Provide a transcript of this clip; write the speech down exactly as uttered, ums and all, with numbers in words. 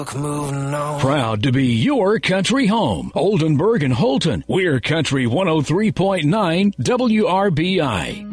Moving on. Proud to be your country home. Oldenburg and Holton. We're Country one oh three point nine W R B I.